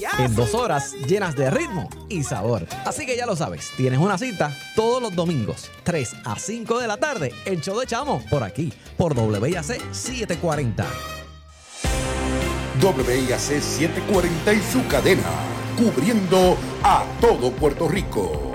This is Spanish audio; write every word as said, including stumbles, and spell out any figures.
en dos horas llenas de ritmo y sabor. Así que ya lo sabes, tienes una cita todos los domingos, tres a cinco de la tarde, el show de Chamo, por aquí, por W I A C setecientos cuarenta. W I A C setecientos cuarenta y su cadena, cubriendo a todo Puerto Rico.